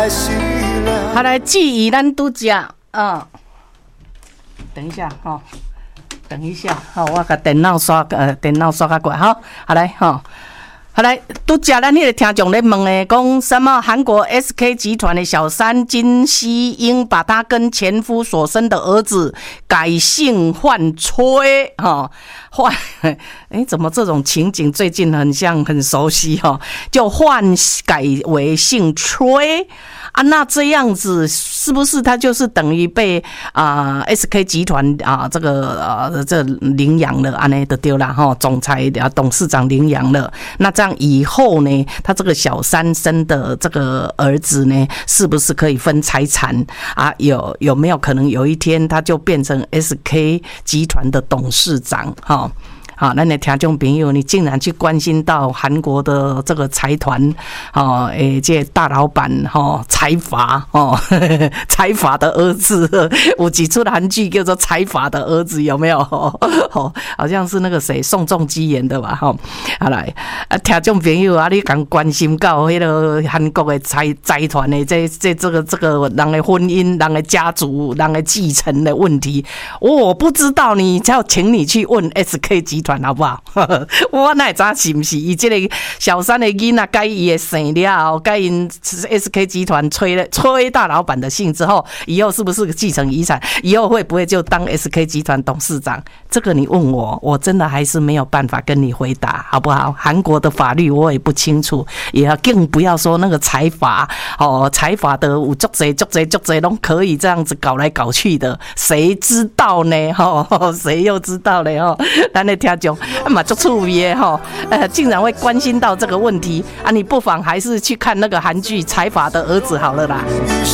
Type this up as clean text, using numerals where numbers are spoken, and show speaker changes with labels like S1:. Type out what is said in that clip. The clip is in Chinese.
S1: 好，来记忆咱拄食，等一下哈，等一下，好，我把电脑刷较快，好来哈。好来，拄食咱迄个听众咧问的，讲什么？韩国 SK 集团的小三金希英把他跟前夫所生的儿子改姓换崔，换，怎么这种情景最近很熟悉哈？就改为姓崔啊？那这样子是不是他就是等于被SK 集团这领养了，安尼就对了哈？总裁董事长领养了，那这样以后呢，他这个小三生的这个儿子呢，是不是可以分财产啊？有没有可能有一天他就变成 SK 集团的董事长？好，咱的听众朋友，你竟然去关心到韩国的这个财团，这大老板财阀财阀的儿子，有几出韩剧叫做《财阀的儿子》，有没有？好像是那个谁宋仲基演的吧？好来，听众朋友啊，你敢关心到迄个韩国的财团的这个人的婚姻、人的家族、人的继承的问题，我不知道，你要请你去问 SK 集团。好不好？我哪会知是不是伊这个小三的囡仔改伊的姓了，改因 SK 集团崔大老板的姓之后，以后是不是继承遗产？以后会不会就当 SK 集团董事长？这个你问我，我真的还是没有办法跟你回答，好不好？韩国的法律我也不清楚，也更不要说那个财阀财阀的有足侪都可以这样子搞来搞去的，谁知道呢？谁又知道呢？咱的听众嘛，足趣味的竟然会关心到这个问题啊！你不妨还是去看那个韩剧《财阀的儿子》好了啦。